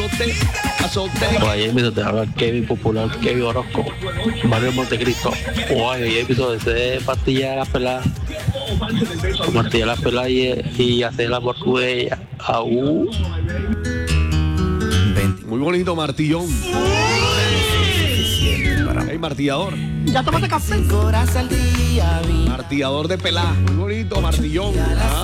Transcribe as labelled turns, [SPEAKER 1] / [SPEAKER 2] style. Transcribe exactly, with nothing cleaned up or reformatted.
[SPEAKER 1] azote, azote.
[SPEAKER 2] Oye, mi te habla Kevin Popular, Kevin Orozco, Barrio Montecristo. Oye, episodio de pastilla de la pelada. Pastilla de la pelada y, y hacer el amor con ella. Aú.
[SPEAKER 1] Muy bonito, martillón. Hey, martillador.
[SPEAKER 3] Ya tómate café.
[SPEAKER 1] Martillador de pelá. Muy bonito, martillón. Ah.